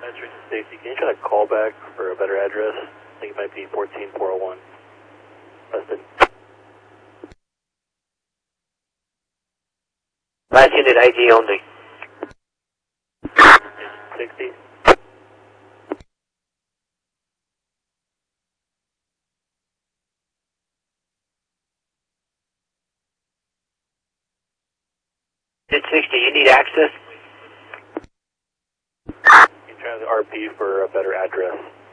Metro Safety, can you try to call back for a better address? I think it might be 14401. Weston. Last unit ID only. 60. Unit 60, you need access? Can you try the RP for a better address?